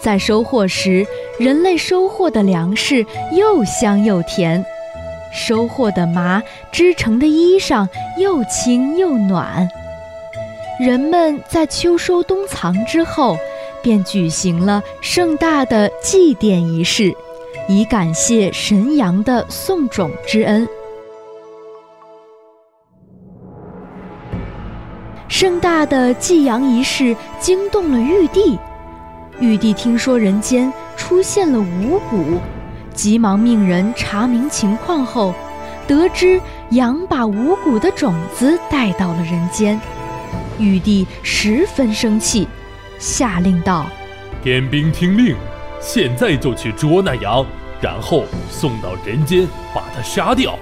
在收获时，人类收获的粮食又香又甜，收获的麻织成的衣裳又轻又暖。人们在秋收冬藏之后，便举行了盛大的祭奠仪式，以感谢神羊的送种之恩。盛大的祭羊仪式惊动了玉帝，玉帝听说人间出现了五谷，急忙命人查明情况后，得知羊把五谷的种子带到了人间。玉帝十分生气，下令道： 天兵听令，现在就去捉那羊，然后送到人间把它杀掉。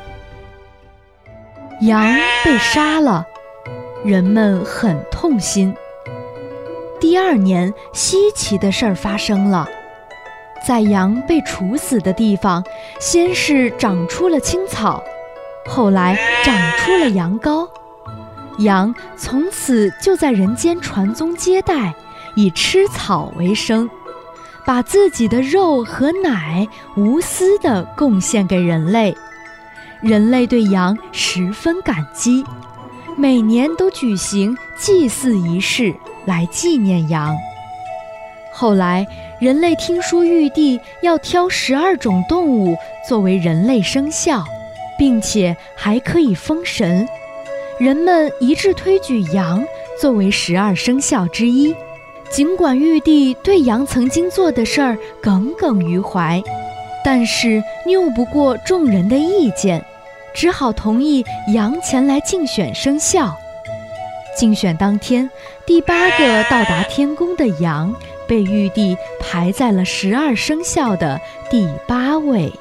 羊被杀了，人们很痛心。第二年，稀奇的事儿发生了，在羊被处死的地方，先是长出了青草，后来长出了羊羔。羊从此就在人间传宗接代，以吃草为生，把自己的肉和奶无私地贡献给人类。人类对羊十分感激，每年都举行祭祀仪式来纪念羊。后来人类听说玉帝要挑12种动物作为人类生肖，并且还可以封神，人们一致推举羊作为12生肖之一。尽管玉帝对羊曾经做的事儿耿耿于怀，但是拗不过众人的意见，只好同意羊前来竞选生肖。竞选当天，第8个到达天宫的羊被玉帝排在了12生肖的第8位。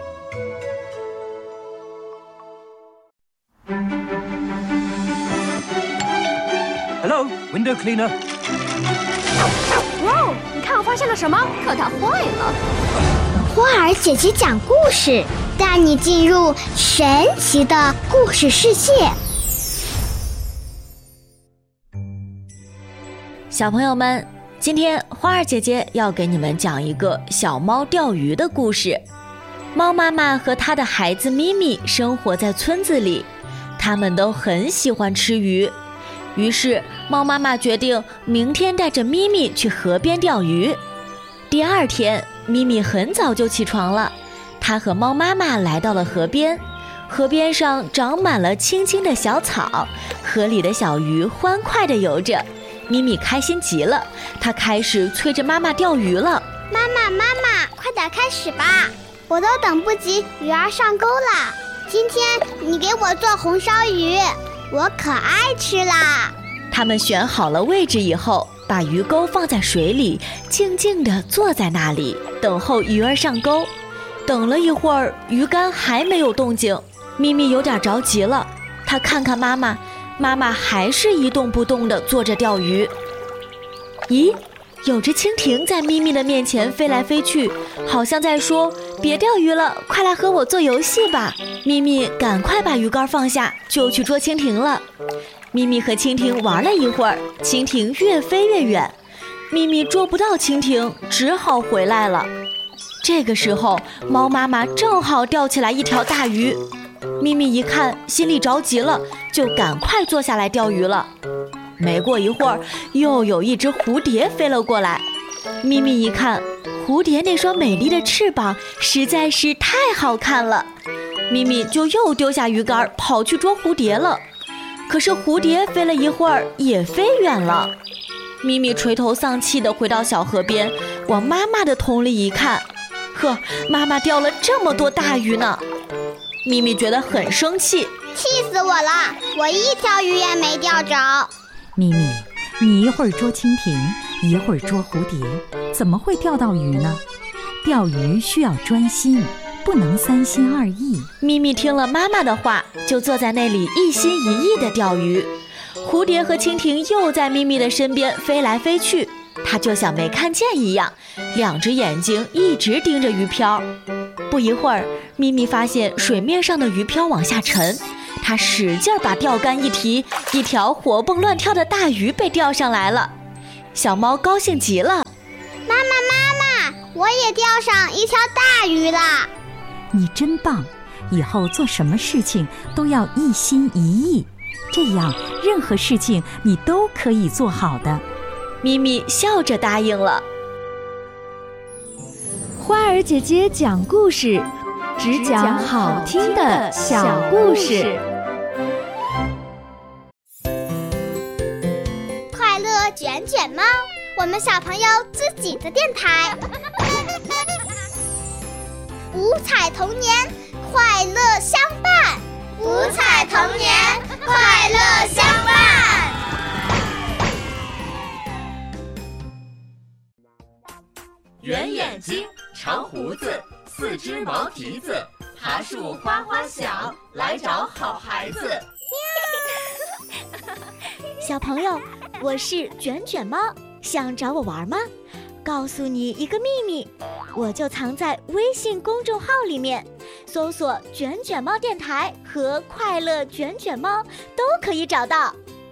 Hello, window cleaner. 哇，你看我发现了什么？可它坏了！ 花儿姐姐讲故事，带你进入神奇的故事世界。 小朋友们，今天花儿姐姐要给你们讲一个小猫钓鱼的故事。猫妈妈和她的孩子咪咪生活在村子里，他们都很喜欢吃鱼。于是猫妈妈决定明天带着咪咪去河边钓鱼。第二天，咪咪很早就起床了，她和猫妈妈来到了河边。河边上长满了青青的小草，河里的小鱼欢快地游着。咪咪开心极了，她开始催着妈妈钓鱼了。 妈妈，快点开始吧，我都等不及鱼儿上钩了。今天你给我做红烧鱼，我可爱吃啦。 他们选好了位置以后，把鱼钩放在水里，静静地坐在那里，等候鱼儿上钩。等了一会儿，鱼竿还没有动静，咪咪有点着急了。她看看妈妈，妈妈还是一动不动地坐着钓鱼。咦，有只蜻蜓在咪咪的面前飞来飞去，好像在说：别钓鱼了，快来和我做游戏吧。咪咪赶快把鱼竿放下，就去捉蜻蜓了。咪咪和蜻蜓玩了一会儿，蜻蜓越飞越远，咪咪捉不到蜻蜓，只好回来了。这个时候，猫妈妈正好钓起来一条大鱼。咪咪一看，心里着急了，就赶快坐下来钓鱼了。没过一会儿，又有一只蝴蝶飞了过来。咪咪一看，蝴蝶那双美丽的翅膀实在是太好看了，咪咪就又丢下鱼竿，跑去捉蝴蝶了。可是蝴蝶飞了一会儿，也飞远了。咪咪垂头丧气地回到小河边，往妈妈的桶里一看，呵，妈妈钓了这么多大鱼呢。咪咪觉得很生气， 气死我了，我一条鱼也没钓着。 咪咪，你一会儿捉蜻蜓，一会儿捉蝴蝶，怎么会钓到鱼呢？钓鱼需要专心，不能三心二意。 咪咪听了妈妈的话，就坐在那里一心一意地钓鱼。蝴蝶和蜻蜓又在咪咪的身边飞来飞去，它就像没看见一样，两只眼睛一直盯着鱼漂。不一会儿，咪咪发现水面上的鱼漂往下沉，它使劲把钓竿一提，一条活蹦乱跳的大鱼被钓上来了。小猫高兴极了， 妈妈， 我也钓上一条大鱼了。 你真棒！以后做什么事情都要一心一意，这样任何事情你都可以做好的。 咪咪笑着答应了。 花儿姐姐讲故事，只讲好听的小故事。 快乐卷卷猫，我们小朋友自己的电台。五彩童年，快乐相伴。五彩童年，快乐相伴。 圆眼睛，长胡子，四只毛蹄子，爬树花花小，来找好孩子。 小朋友，我是卷卷猫，想找我玩吗？告诉你一个秘密，我就藏在微信公众号里面，搜索卷卷猫电台和快乐卷卷猫都可以找到。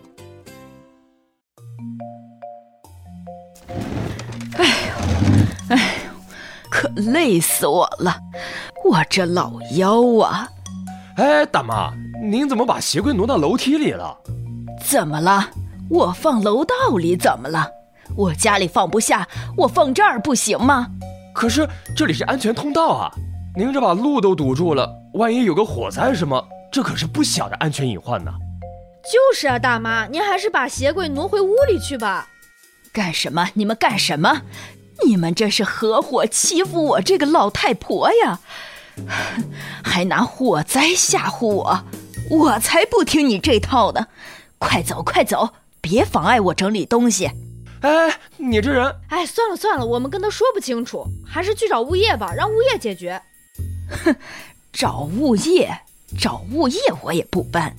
哎呦，可累死我了，我这老腰啊！ 哎，大妈，您怎么把鞋柜挪到楼梯里了？ 怎么了？我放楼道里怎么了？我家里放不下，我放这儿不行吗？ 可是这里是安全通道啊，您这把路都堵住了，万一有个火灾什么，这可是不小的安全隐患呢。 就是啊，大妈，您还是把鞋柜挪回屋里去吧。 干什么？你们干什么？你们这是合伙欺负我这个老太婆呀，还拿火灾吓唬我，我才不听你这套呢！快走快走，别妨碍我整理东西。 哎，你这人…… 哎，算了算了，我们跟他说不清楚，还是去找物业吧，让物业解决。 哼，找物业我也不搬。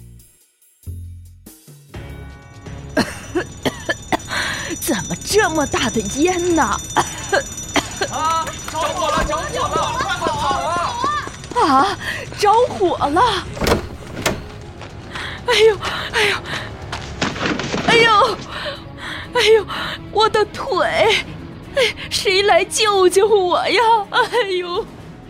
怎么这么大的烟呢？ 啊！着火了！着火了！快跑啊！ 啊！着火了！哎呦！哎呦！哎呦！哎呦！我的腿！哎，谁来救救我呀！哎呦！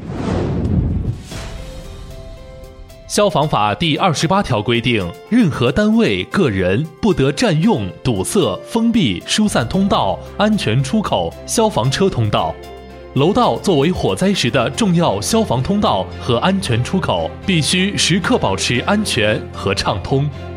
消防法第28条规定，任何单位、个人不得占用、堵塞、封闭、疏散通道、安全出口、消防车通道。楼道作为火灾时的重要消防通道和安全出口，必须时刻保持安全和畅通。